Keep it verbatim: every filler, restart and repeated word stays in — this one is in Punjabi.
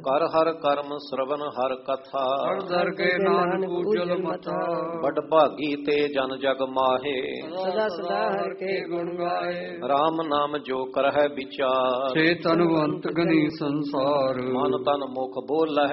ਕਰ ਹਰ ਕਰਮ ਸ਼ਰਵਨ ਹਰ ਕਥਾ, ਹਰ ਦਰ ਕੇ ਨਾਨਕ ਉਜਲ ਮਥਾ। ਬੜ ਭਾਗੀ ਤੇ ਜਨ ਜਗ ਮਾਹੇ, ਸਦਾ ਸਦਾ ਹਰ ਕੇ ਗੁਣ ਗਾਏ। ਰਾਮ ਨਾਮ ਜੋ ਕਰਹਿ ਵਿਚਾਰ, ਸੇ ਤਨਵੰਤ ਗਨੀ ਸੰਸਾਰ। ਮਨ ਤਨ ਮੁਖ ਬੋਲਹਿ